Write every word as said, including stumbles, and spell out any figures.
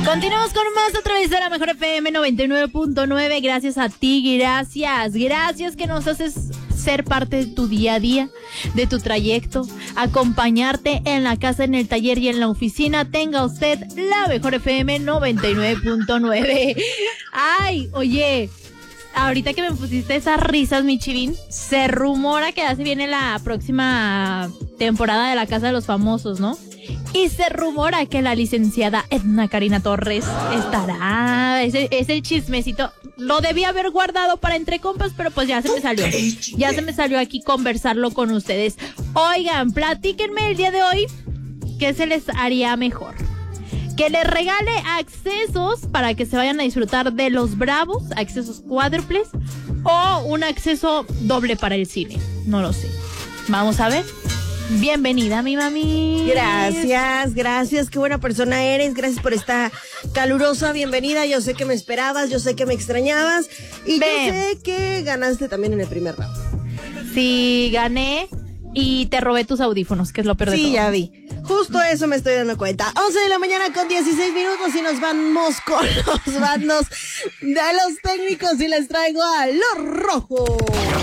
Continuamos con más a través de la Mejor F M noventa y nueve punto nueve. Gracias a ti, gracias, gracias que nos haces ser parte de tu día a día, de tu trayecto, acompañarte en la casa, en el taller y en la oficina. Tenga usted la Mejor F M noventa y nueve punto nueve. Ay, oye, ahorita que me pusiste esas risas, mi chivín, se rumora que ya se viene la próxima temporada de La Casa de los Famosos, ¿no? Y se rumora que la licenciada Edna Karina Torres estará. Ese, ese chismecito lo debía haber guardado para entre compas, pero pues ya se me salió. Ya se me salió aquí conversarlo con ustedes. Oigan, platíquenme el día de hoy qué se les haría mejor. Que les regale accesos para que se vayan a disfrutar de Los Bravos, accesos cuádruples, o un acceso doble para el cine. No lo sé. Vamos a ver. Bienvenida, mi mami. Gracias, gracias, qué buena persona eres. Gracias por esta calurosa bienvenida. Yo sé que me esperabas, yo sé que me extrañabas. Y Ven. yo sé que ganaste también en el primer round. Sí, gané y te robé tus audífonos, que es lo peor de todo. Sí, ya vi. Justo eso me estoy dando cuenta. once de la mañana con dieciséis minutos y nos vamos con los bandos de los técnicos y les traigo a Lo Rojo.